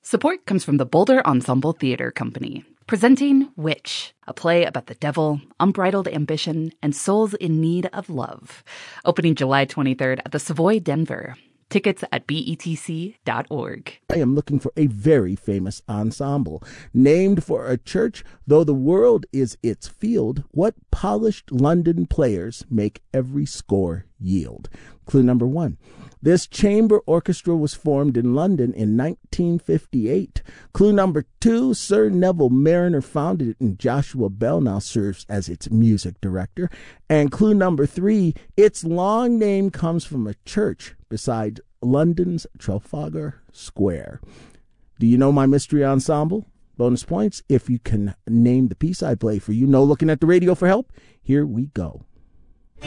Support comes from the Boulder Ensemble Theater Company, presenting Witch, a play about the devil, unbridled ambition, and souls in need of love. Opening July 23rd at the Savoy, Denver. Tickets at betc.org. I am looking for a very famous ensemble. Named for a church, though the world is its field, what polished London players make every score yield? Clue number 1. This chamber orchestra was formed in London in 1958. Clue number 2, Sir Neville Marriner founded it, and Joshua Bell now serves as its music director. And clue number 3, its long name comes from a church beside London's Trafalgar Square. Do you know my mystery ensemble? Bonus points if you can name the piece I play for you. No looking at the radio for help? Here we go.